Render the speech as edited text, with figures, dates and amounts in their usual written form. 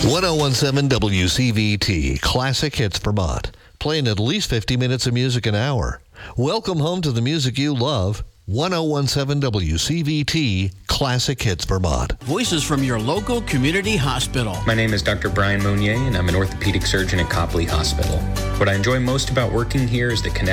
1017 WCVT, Classic Hits Vermont. Playing at least 50 minutes of music an hour. Welcome home to the music you love. 1017 WCVT, Classic Hits Vermont. Voices from your local community hospital. My name is Dr. Brian Mounier, and I'm an orthopedic surgeon at Copley Hospital. What I enjoy most about working here is the connection